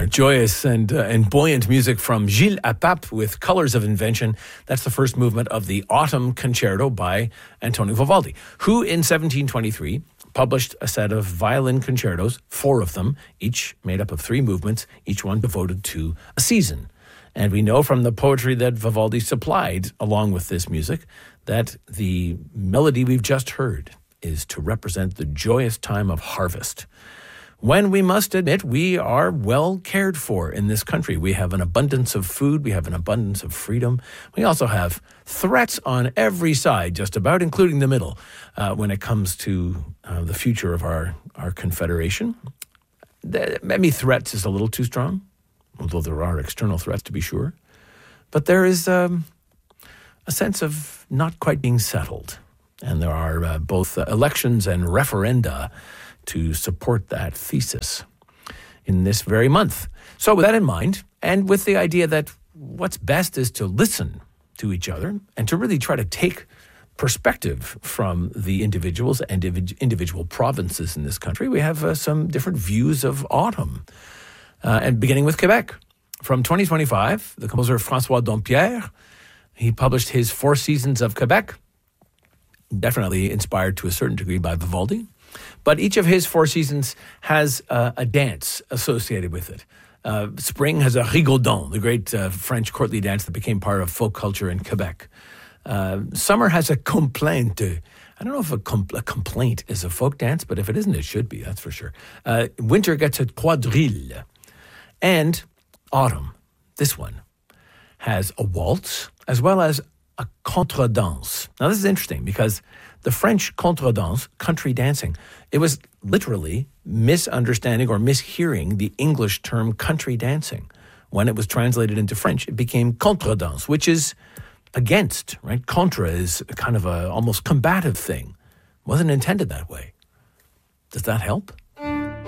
Joyous and buoyant music from Gilles Apap with Colors of Invention. That's the first movement of the Autumn Concerto by Antonio Vivaldi, who in 1723 published a set of violin concertos, 4 of them, each made up of 3 movements, each one devoted to a season. And we know from the poetry that Vivaldi supplied along with this music that the melody we've just heard is to represent the joyous time of harvest, when we must admit we are well cared for in this country. We have an abundance of food, we have an abundance of freedom. We also have threats on every side, just about, including the middle, when it comes to the future of our confederation. Maybe threats is a little too strong, although there are external threats to be sure. But there is a sense of not quite being settled. And there are both elections and referenda to support that thesis in this very month. So with that in mind, and with the idea that what's best is to listen to each other and to really try to take perspective from the individuals and individual provinces in this country, we have some different views of autumn. And beginning with Quebec. From 2025, the composer François Dompierre, he published his 4 Seasons of Quebec, definitely inspired to a certain degree by Vivaldi. But each of his 4 seasons has a dance associated with it. Spring has a rigodon, the great French courtly dance that became part of folk culture in Quebec. Summer has a complainte. I don't know if a complaint is a folk dance, but if it isn't, it should be, that's for sure. Winter gets a quadrille. And autumn, this one, has a waltz as well as a contredanse. Now, this is interesting because the French contredanse, country dancing, it was literally misunderstanding or mishearing the English term country dancing. When it was translated into French, it became contredanse, which is against, right? Contra is kind of a almost combative thing. Wasn't intended that way. Does that help?